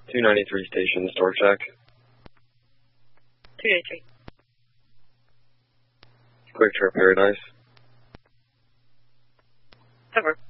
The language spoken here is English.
293 station, store check. 293. Quick Trip Paradise. Over.